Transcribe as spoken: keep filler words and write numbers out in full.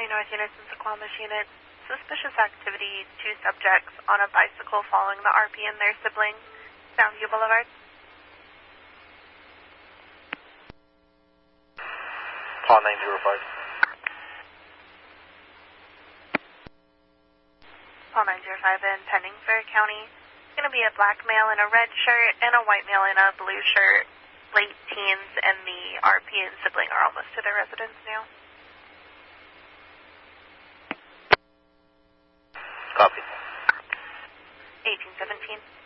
North units and Suquamish units. Suspicious activity, two subjects on a bicycle following the R P and their sibling, Soundview Boulevard. Call nine zero five. Call nine zero five in Penningsburg County. It's going to be a black male in a red shirt and a white male in a blue shirt, late teens, and the R P and sibling are almost to their residence now. Copy. eighteen seventeen.